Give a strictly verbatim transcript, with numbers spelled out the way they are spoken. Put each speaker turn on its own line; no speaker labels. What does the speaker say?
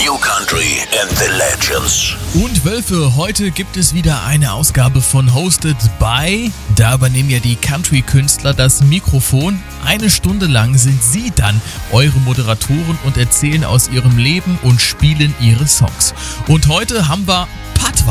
New Country and the Legends.
Und Wölfe, heute gibt es wieder eine Ausgabe von Hosted by. Da übernehmen ja die Country-Künstler das Mikrofon. Eine Stunde lang sind sie dann eure Moderatoren und erzählen aus ihrem Leben und spielen ihre Songs. Und heute haben wir Patwa